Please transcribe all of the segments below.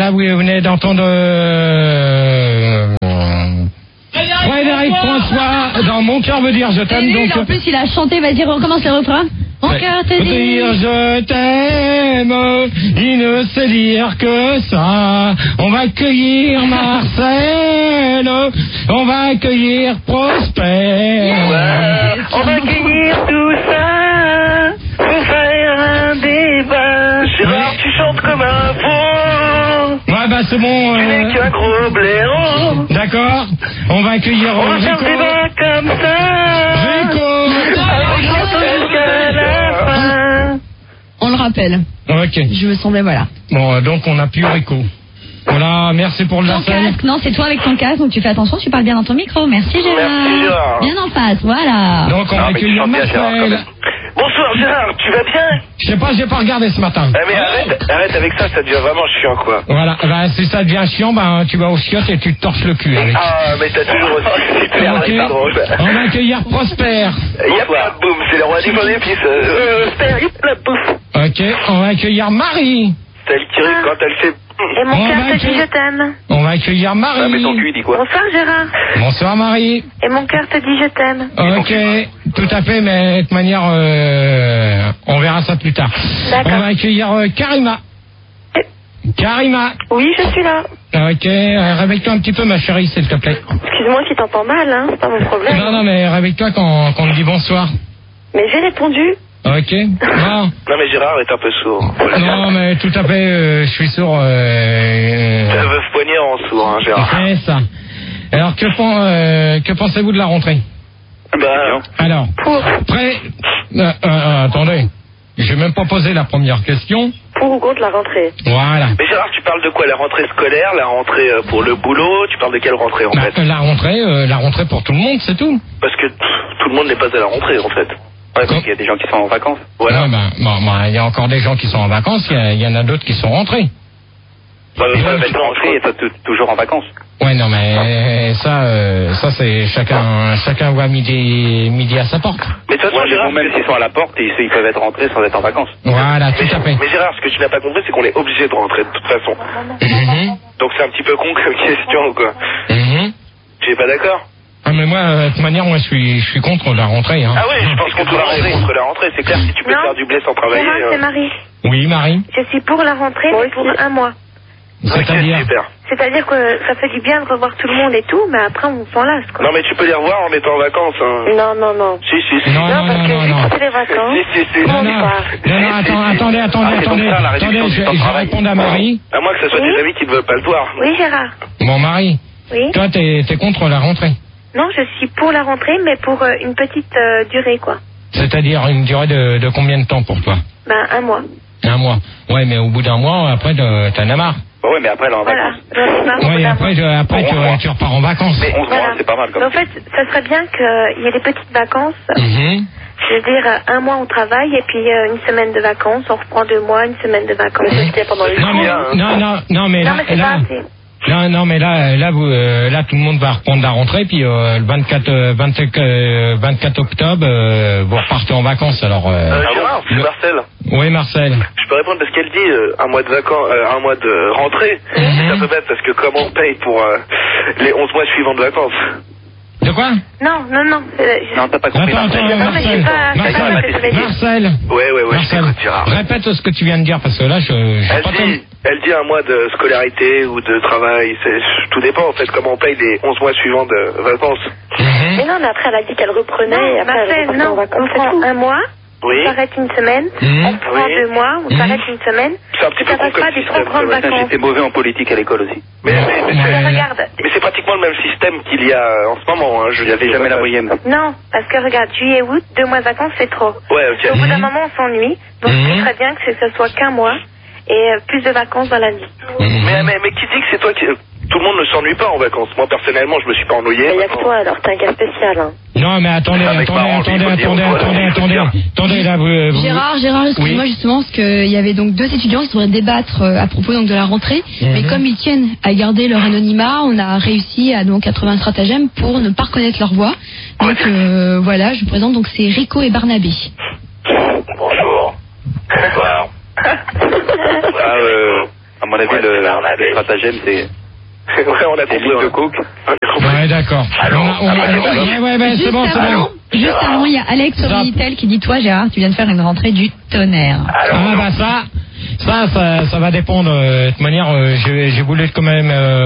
Là, vous venez d'entendre Frédéric François dans Mon cœur veut dire je t'aime. Donc en plus, il a chanté. Vas-y, recommence le refrain. Mon cœur te dit je t'aime, il ne sait dire que ça. On va accueillir Marcel, on va accueillir Prosper. On va accueillir tout ça pour faire un débat. Gérard, tu chantes comme un fou. Ouais, bah c'est bon. Tu n'es qu'un gros blaireau. D'accord. On va accueillir On va faire Rico. un débat comme ça. Jusqu'à la fin. On le rappelle. Ok. Je me semblais, voilà. Bon, donc on a plus Rico. Voilà, merci pour le Ton lapin. casque, non, c'est toi avec ton casque, donc tu fais attention, tu parles bien dans ton micro. Merci Gérard. Merci, Gérard. Bien en face, voilà. Donc on va mais tu accueillir chantes bien, Gérard, quand Marcel. même. Bonsoir Gérard, tu vas bien? Je sais pas, j'ai pas regardé ce matin. Ah mais arrête avec ça, ça devient vraiment chiant quoi. Voilà, bah, si ça devient chiant, bah, tu vas au chiottes et tu te torches le cul avec. Ah mais t'as toujours aussi super, Ok. c'est drôle. On va accueillir Prosper. Y'a pas de boum, c'est le roi des bonnes épices. Y'a pas de boum. Ok, on va accueillir Marie. Celle qui rit quand elle fait... Et mon On cœur va te dit accueillir- je t'aime. On va accueillir Marie. Ah mais ton cul dit quoi? Bonsoir Gérard. Bonsoir Marie. Et mon cœur te dit je t'aime. Ok, tout à fait, mais de toute manière, on verra ça plus tard. D'accord. On va accueillir Karima. Karima. Oui, je suis là. Ok, réveille-toi un petit peu ma chérie, s'il te plaît. Excuse-moi qui t'entends mal, hein, c'est pas mon problème. Non, mais réveille-toi quand on te dit bonsoir. Mais j'ai répondu. Ok. Non, Non mais Gérard est un peu sourd. non, mais tout à fait, je suis sourd. Ça veut se poigner en sourd, hein Gérard. C'est ça. Alors, que pensez-vous de la rentrée? Bah... Alors, Pour. prêt? Attendez, j'ai même pas posé la première question. Pour ou contre la rentrée? Voilà. Mais Gérard, tu parles de quoi? La rentrée scolaire, la rentrée pour le boulot? Tu parles de quelle rentrée en fait? La rentrée pour tout le monde, c'est tout. Parce que tout le monde n'est pas à la rentrée en fait. Ouais, parce qu'il y a des gens qui sont en vacances. Voilà. Ouais, il y a encore des gens qui sont en vacances, il y en a d'autres qui sont rentrés. Maintenant, rentrée est toujours en vacances. Ouais, non, mais ça c'est chacun voit midi à sa porte. Mais de toute façon, Gérard, même s'ils sont à la porte, ils peuvent être rentrés sans être en vacances. Voilà, tout à fait. Mais Gérard, ce que tu n'as pas compris, c'est qu'on est obligé de rentrer de toute façon. Mhm. Donc c'est un petit peu con comme question ou quoi? Mhm. Tu es pas d'accord? Ah, mais moi, de toute manière, je suis contre la rentrée. Hein. Ah oui, je pense contre la rentrée. C'est clair, si tu peux Non. faire du blé sans travailler. Gérard, c'est Marie. Oui, Marie. Je suis pour la rentrée, mais pour un mois. C'est-à-dire. Ok, super. C'est-à-dire que ça fait du bien de revoir tout le monde et tout, mais après on s'en lasse, quoi. Non mais tu peux les revoir en étant en vacances. Hein. Non. Si. Non, parce que vu que c'est les vacances. Si. Non, attendez, Ah, c'est comme ça, la réduction du temps de je vais travail. répondre à Marie. À moins que ce soit Oui. des amis qui ne veulent pas le voir. Oui, Gérard. Bon, Marie, Oui. toi, t'es contre la rentrée. Non, je suis pour la rentrée, mais pour une petite durée, quoi. C'est-à-dire une durée de combien de temps pour toi? Ben, un mois. Un mois. Ouais, mais au bout d'un mois, après, t'en as marre. Bah ouais, mais après, elle est en Voilà. vacances. J'en ai marre au bout Ouais, d'un après, mois. tu repars en vacances. Mais 11 mois, Voilà. c'est pas mal comme Mais en fait, ça serait bien qu'il y ait des petites vacances. Mhm. Je veux dire, un mois on travaille et puis une semaine de vacances. On reprend 2 mois, une semaine de vacances. C'est ce qu'il y a pendant les Non, mais, non, mais Non, là, mais c'est pas assez. non, mais là, tout le monde va reprendre la rentrée, puis le 24 octobre, vous repartez en vacances, alors. Gérard, c'est Marcel. Oui, Marcel. Je peux répondre parce qu'elle dit un mois de vacances, un mois de rentrée. C'est un peu bête parce que comment on paye pour les 11 mois suivants de vacances? De quoi? Non. Non, t'as pas compris. Attends, Non, mais c'est pas ça que je voulais dire. Marcel. Ouais, je Marcel, t'écoute, Gérard. répète ce que tu viens de dire, parce que là, Elle dit un mois de scolarité ou de travail. Tout dépend en fait comment on paye les 11 mois suivants de vacances. Mhm. Mais non, mais après elle a dit qu'elle reprenait. et après, elle repartait en vacances. On prend un mois. Oui. On s'arrête une semaine, Mhm. on prend Oui. 2 mois, on s'arrête une semaine. C'est un petit peu Ça con passe comme pas des trop système, grandes ça va. vacances. J'étais mauvais en politique à l'école aussi. Mais Regarde, c'est pratiquement le même système qu'il y a en ce moment. Hein. Je n'avais jamais la moyenne. non, parce que regarde, juillet, août, 2 mois de vacances, c'est trop. Ouais, ok. Au bout d'un moment, on s'ennuie. Donc, ce serait bien que ce soit qu'un mois et plus de vacances dans l'année. Mais qui dit que c'est toi qui... Tout le monde ne s'ennuie pas en vacances. Moi, personnellement, je me suis pas ennuyé. Il n'y a que toi, alors, t'es un cas spécial. Hein. Non, mais attendez, Avec Marange, il faut dire, attendez, là, vous... Gérard, excuse-moi justement, parce qu'il y avait donc 2 étudiants qui devraient débattre à propos donc de la rentrée, mais comme ils tiennent à garder leur anonymat, on a réussi à trouver un stratagème pour ne pas reconnaître leur voix. Donc voilà, je vous présente, donc c'est Rico et Barnabé. Bonjour. Bonsoir. À mon mon avis, le stratagème, c'est... Ouais, on a compris de coke. Ouais, d'accord. Ouais, c'est bon. Juste avant, il y a Alex sur Minitel qui dit, toi Gérard, tu viens de faire une rentrée du tonnerre. Ah bah ça va dépendre. De toute manière, j'ai voulu quand même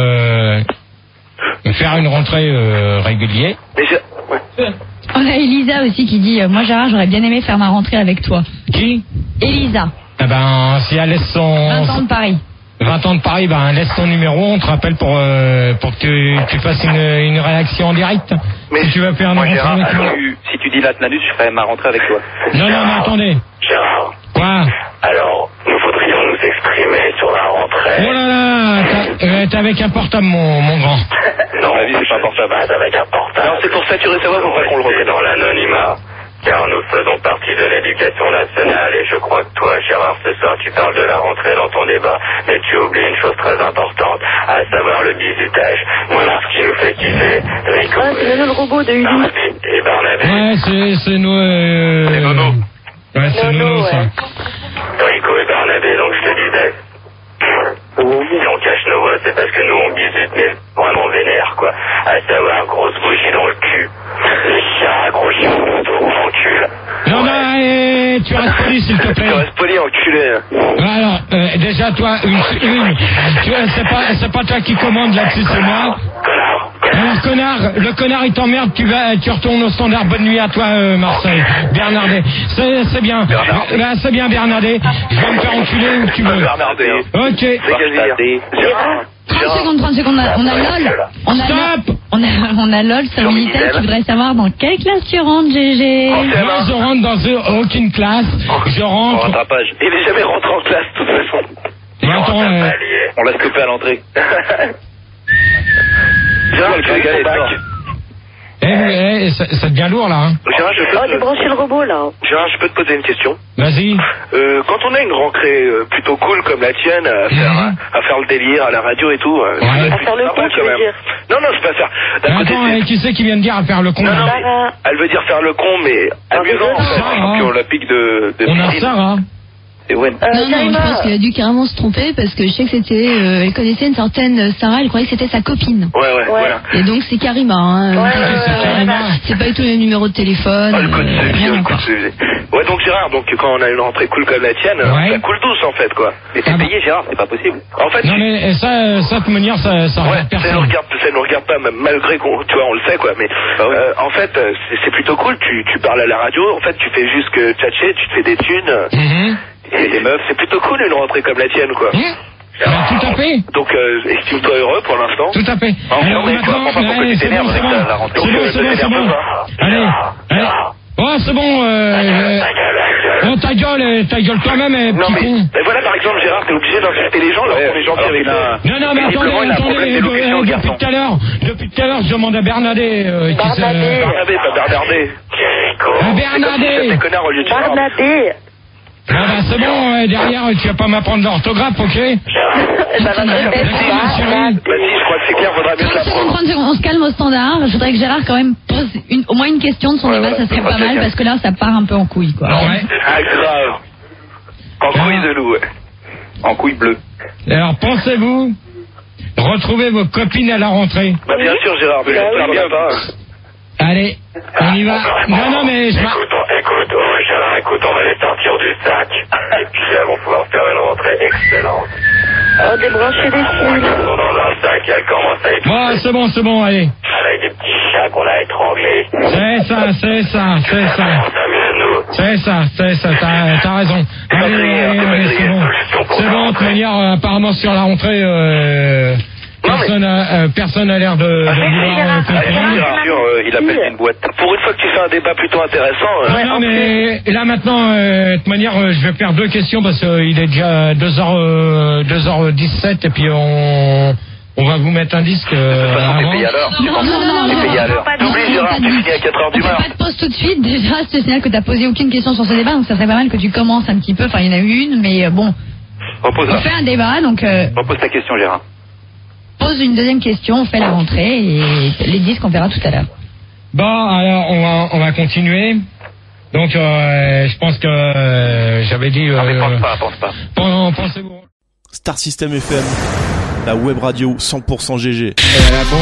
faire une rentrée régulière. Ouais. On a Elisa aussi qui dit, moi Gérard, j'aurais bien aimé faire ma rentrée avec toi. Qui? Elisa. Eh ben, si elle laisse son... 20 ans de Paris. 20 ans de Paris, ben laisse ton numéro, on te rappelle pour que tu fasses une réaction en direct. Mais si tu vas faire une rentrée Gérard, avec moi. si tu dis l'Atlanus, je ferai ma rentrée avec toi. Non, mais attendez. Gérard. Quoi? Alors, nous voudrions nous exprimer sur la rentrée. Oh là là, t'es avec un portable, mon grand. Non, la vie, c'est pas portable. Avec un portable. Non, c'est pour saturer savoir pourquoi qu'on le reconnaît dans l'anonymat. Car nous faisons partie de l'éducation nationale et je crois que toi, Gérard, ce soir, tu parles de la rentrée dans ton débat, mais tu oublies une chose très importante, à savoir le bisutage. Moi, ce qui nous fait kiffer, Rico... Ah, c'est le robot de Uli. Et Barnabé. Ouais, c'est nous... C'est Nono. Ouais, c'est Nono, ça. Rico et Barnabé, donc je te disais... Si on cache nos voix, c'est parce que nous, on bisute, mais vraiment vénère, quoi. À savoir, grosse bougie dans le cul. Les chiens, gros chien, encule. Non, tu restes poli, s'il te plaît. Tu restes poli, enculé. Alors, déjà, toi, tu vois, c'est pas toi qui commande là-dessus, c'est moi. Alors, le connard, il t'emmerde, tu retournes au standard. Bonne nuit à toi, Marseille. Bernardet. C'est bien. Là, c'est bien, Bernardet. Je vais me faire enculer où tu veux. Bernardet. Ok. C'est quasi. 30 secondes, on a LOL. Stop. On a LOL sur Minitel qui voudrait savoir dans quelle classe tu rentres, GG. Moi, je rentre dans aucune classe. Je rentre. Rattrapage. Il est jamais rentré en classe, de toute façon. Attends, On l'a stoppé à l'entrée. Gérard, tu rigoles ton bac. ça devient lourd, là. Hein. Gérard, débrancher le robot, là. Gérard, je peux te poser une question? Vas-y. Quand on a une rentrée plutôt cool comme la tienne, à faire le délire à la radio et tout, À faire le con, tu veux dire? Non, c'est pas faire. D'un côté, Attends, qui c'est qui vient de dire à faire le con? non, mais elle veut dire faire le con, mais amusant en fait. Champion olympique de On a piscine. Sarah. Et Wen. Non, je pense qu'elle a dû carrément se tromper parce que je sais que c'était. Elle connaissait une certaine Sarah, elle croyait que c'était sa copine. Ouais, voilà. Et donc c'est Karima. Hein. c'est Karima. C'est pas du tout le numéro de téléphone. Oh, le code rien le encore. code CG. Ouais, donc Gérard, quand on a une rentrée cool comme la tienne, ça coule douce en fait, quoi. Mais c'est payé, Gérard, c'est pas possible. En fait, non, mais ça de manière, ça regarde personne. Ça nous regarde pas, malgré qu'on, tu vois, on le sait, quoi. Mais en fait, c'est plutôt cool. Tu parles à la radio. En fait, tu fais juste que tchatcher, tu te fais des thunes. Et les meufs, c'est plutôt cool une rentrée comme la tienne, quoi. Tout à fait. Donc, estime-toi heureux pour l'instant. Tout à fait. Alors maintenant, c'est bon. Allez. Oh, c'est bon. Oh, ta gueule toi-même, Non, petit con. mais voilà, par exemple, Gérard, t'es obligé d'insulter les gens, alors qu'on est gentil avec ça. Non, mais attendez, depuis tout à l'heure, je demande à Bernardet. Bernardet, pas Bernardet. Bernardet. C'est connard au lieu de Gérard. Bernardet. Ah bah c'est bon, derrière, tu vas pas m'apprendre l'orthographe, ok? Vas-y, je crois que c'est clair, faudra bien 30 secondes, on se calme au standard. Je voudrais que Gérard quand même pose au moins une question de son débat, ça serait pas mal parce que là ça part un peu en couille, quoi. Ouais. Ah, grave. En couille de loup, ouais. En couille bleue. Alors pensez-vous retrouver vos copines à la rentrée? Bah bien sûr, Gérard, mais j'espère bien pas. Allez, on y va. Non, mais je Écoute, on va les sortir du sac. Et puis elles vont pouvoir faire une rentrée excellente. Débrancher les fils. Elles sont dans un sac et elles commencent à être... Bon, c'est bon, allez. Avec des petits chats qu'on a étranglés. C'est ça. C'est ça, t'as raison. Allez, c'est bon. C'est bon, de toute manière, apparemment sur la rentrée, personne n'a l'air de vouloir comprendre. Il appelle une boîte. Pour une fois que tu fais un débat plutôt intéressant... Non, mais là maintenant, de toute manière, je vais faire 2 questions parce qu'il est déjà 2h17 et puis on va vous mettre un disque avant. T'es payé à l'heure. Non, T'es payé à l'heure. T'oublies, Gérard, tu finis à 4h du matin. Pas de pause tout de suite. Déjà, je te signale que t'as posé aucune question sur ce débat, donc ça serait pas mal que tu commences un petit peu. Enfin, il y en a eu une, mais bon. Repose-la. On fait un débat, donc. Repose ta question, Gérard. Pose une deuxième question, on fait la rentrée et les disques on verra tout à l'heure. Bon, alors on va continuer. Donc je pense que j'avais dit. Non mais pense pas. Pensez-vous. Star System FM, la web radio 100% GG. Bon